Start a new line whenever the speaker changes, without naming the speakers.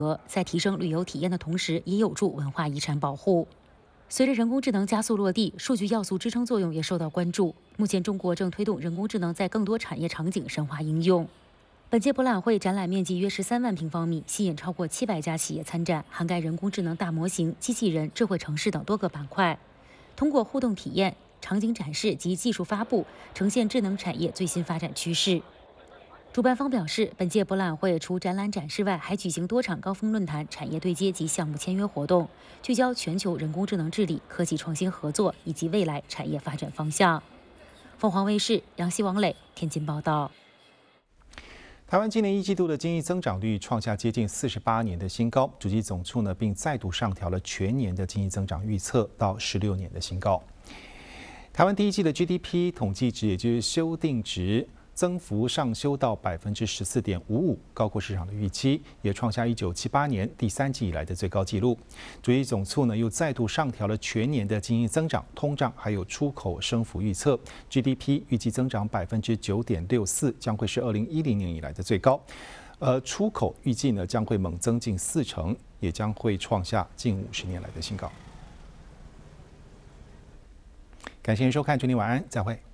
在提升旅游体验的同时，也有助文化遗产保护。随着人工智能加速落地，数据要素支撑作用也受到关注。目前，中国正推动人工智能在更多产业场景深化应用。本届博览会展览面积约13万平方米，吸引超过700家企业参展，涵盖人工智能大模型、机器人、智慧城市等多个板块。通过互动体验、场景展示及技术发布，呈现智能产业最新发展趋势。主办方表示，本届博览会除展览展示外，还举行多场高峰论坛、产业对接及项目签约活动，聚焦全球人工智能治理、科技创新合作以及未来产业发展方向。凤凰卫视、杨希、王磊天津报道。
台湾今年一季度的经济增长率创下接近48年的新高，主计总处呢并再度上调了全年的经济增长预测到16年的新高。台湾第一季的 GDP 统计值，也就是修订值，增幅上修到14.55%，高过市场的预期，也创下1978年第三季以来的最高纪录。主计总处呢又再度上调了全年的经济增长、通胀还有出口升幅预测 ，GDP 预计增长9.64%，将会是2010年以来的最高。出口预计呢将会猛增近40%，也将会创下近50年来的新高。感谢您收看，祝您晚安，再会。